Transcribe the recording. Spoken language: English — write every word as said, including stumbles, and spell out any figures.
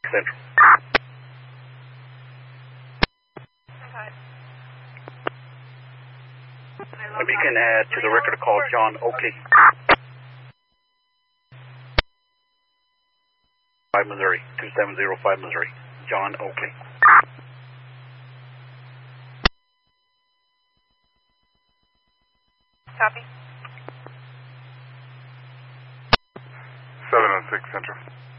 Central. Okay. If you can add to the record a call John Oakley. five Missouri, two seven zero five Missouri. John Oakley. Copy. seven oh six Central.